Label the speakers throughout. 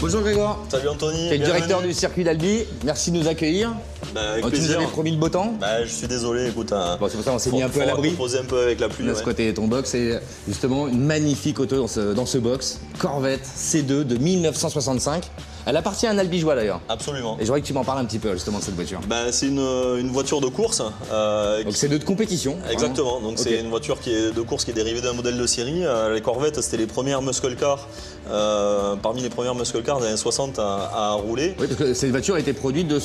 Speaker 1: Bonjour Grégoire.
Speaker 2: Salut Anthony.
Speaker 1: Tu es le directeur du circuit d'Albi. Merci de nous accueillir.
Speaker 2: Avec
Speaker 1: tu
Speaker 2: plaisir.
Speaker 1: nous avais promis le beau temps.
Speaker 2: Je suis désolé, écoute.
Speaker 1: Bon, c'est pour ça qu'on s'est mis un peu à l'abri.
Speaker 2: Poser un peu avec la pluie.
Speaker 1: De ce côté, ton box, c'est justement une magnifique auto dans ce box. Corvette C2 de 1965. Elle appartient à un Albigeois d'ailleurs.
Speaker 2: Absolument.
Speaker 1: Et j'aurais que tu m'en parles un petit peu justement de cette voiture.
Speaker 2: C'est une voiture de course.
Speaker 1: Donc c'est de compétition.
Speaker 2: Exactement. Donc c'est une voiture de course qui est dérivée d'un modèle de série. Les Corvettes, c'était les premières muscle cars, parmi les premières muscle cars des années 60 à rouler.
Speaker 1: Oui, parce que cette voiture a été produite de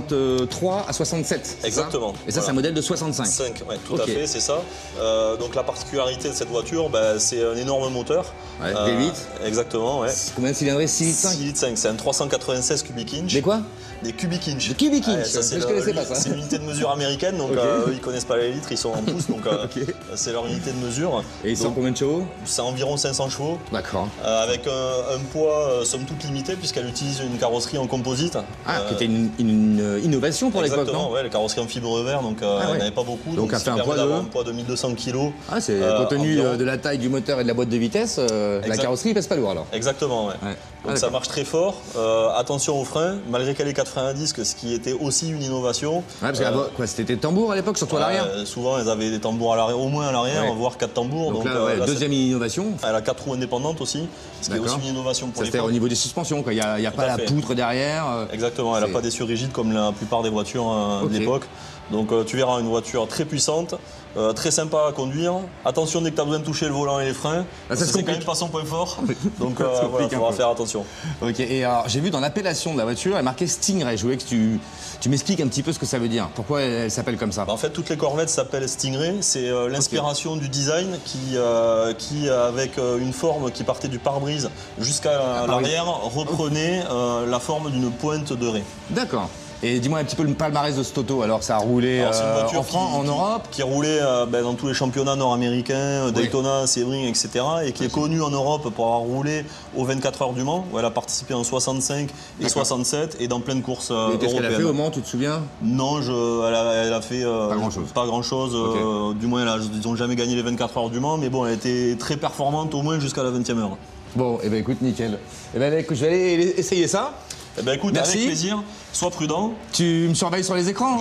Speaker 1: 63 à 67.
Speaker 2: Exactement.
Speaker 1: Et ça, c'est un modèle de 65.
Speaker 2: Ouais, tout à fait, c'est ça. Donc la particularité de cette voiture, c'est un énorme moteur.
Speaker 1: Ouais, V8.
Speaker 2: Exactement, ouais.
Speaker 1: Combien de cylindrées? 6 litres 5.
Speaker 2: 6 litres 5, c'est un 396 cubic inch.
Speaker 1: Des quoi?
Speaker 2: Des cubic inch.
Speaker 1: Des cubic inch,
Speaker 2: je
Speaker 1: connaissais pas ça.
Speaker 2: C'est une unité de mesure américaine, donc eux ils connaissent pas les litres, ils sont en pouces, donc c'est leur unité de mesure.
Speaker 1: Et ils sont combien de chevaux?
Speaker 2: C'est environ 500 chevaux.
Speaker 1: D'accord.
Speaker 2: Avec un poids somme toute limité, puisqu'elle utilise une carrosserie en composite.
Speaker 1: Qui était une innovation pour l'époque, non?
Speaker 2: Exactement, ouais, les carrosseries en fibre verre, donc il n'y en avait pas beaucoup.
Speaker 1: Donc elle fait un
Speaker 2: poids de 1200 kg.
Speaker 1: Ah, c'est compte tenu de la taille du moteur et de la boîte de vitesse, la carrosserie pèse pas lourd alors.
Speaker 2: Exactement, ouais. Donc ça marche très fort. Attention aux freins, malgré qu'elle ait 4 freins à disque, ce qui était aussi une innovation.
Speaker 1: Ouais, parce que c'était des tambours à l'époque, surtout à l'arrière.
Speaker 2: Souvent, ils avaient des tambours à l'arrière, au moins à l'arrière, voire 4 tambours.
Speaker 1: Donc là, deuxième innovation.
Speaker 2: Elle a 4 roues indépendantes aussi, ce qui est aussi une innovation pour l'époque.
Speaker 1: C'est au niveau des suspensions, il n'y a pas la poutre derrière.
Speaker 2: Exactement, elle n'a pas d'essieu rigide comme la plupart des voitures de l'époque. Donc tu verras une voiture très puissante, très sympa à conduire. Attention dès que tu as besoin de toucher le volant et les freins, c'est quand même pas son point fort. Donc il faudra faire attention.
Speaker 1: Ok, et alors j'ai vu dans l'appellation de la voiture, elle est marquée Stingray. Je voulais que tu m'expliques un petit peu ce que ça veut dire. Pourquoi elle s'appelle comme ça?
Speaker 2: En fait, toutes les Corvettes s'appellent Stingray. C'est l'inspiration du design qui avec une forme qui partait du pare-brise jusqu'à l'arrière, reprenait la forme d'une pointe de raie.
Speaker 1: D'accord. Et dis-moi un petit peu le palmarès de cette auto. Alors ça a roulé en France, en Europe?
Speaker 2: Qui roulait dans tous les championnats nord-américains, Daytona, Sebring, etc. Et qui est connue en Europe pour avoir roulé aux 24 heures du Mans, où elle a participé en 65 et 67 et dans plein de courses européennes.
Speaker 1: Qu'est-ce qu'elle a fait au Mans, tu te souviens?
Speaker 2: Non, elle a fait pas grand-chose. Du moins, ils n'ont jamais gagné les 24 heures du Mans, mais bon, elle était très performante au moins jusqu'à la 20e heure.
Speaker 1: Bon, et écoute, nickel. Écoute, je vais aller essayer ça.
Speaker 2: Écoute, avec plaisir, sois prudent.
Speaker 1: Tu me surveilles sur les écrans?